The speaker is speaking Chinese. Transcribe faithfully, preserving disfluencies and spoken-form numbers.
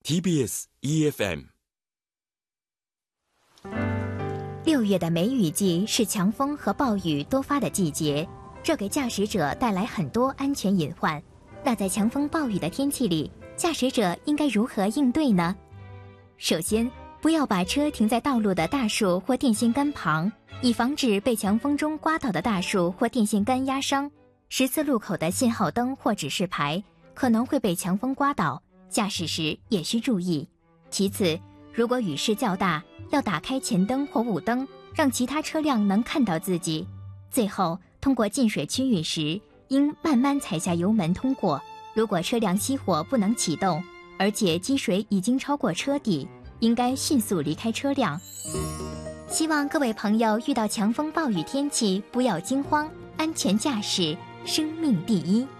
T B S E F M。 六月的梅雨季是强风和暴雨多发的季节，这给驾驶者带来很多安全隐患。那在强风暴雨的天气里，驾驶者应该如何应对呢？首先，不要把车停在道路的大树或电线杆旁，以防止被强风中刮倒的大树或电线杆压伤。十字路口的信号灯或指示牌可能会被强风刮倒，驾驶时也需注意。其次，如果雨势较大，要打开前灯或雾灯，让其他车辆能看到自己。最后，通过进水区域时，应慢慢踩下油门通过。如果车辆熄火不能启动，而且积水已经超过车底，应该迅速离开车辆。希望各位朋友遇到强风暴雨天气不要惊慌，安全驾驶，生命第一。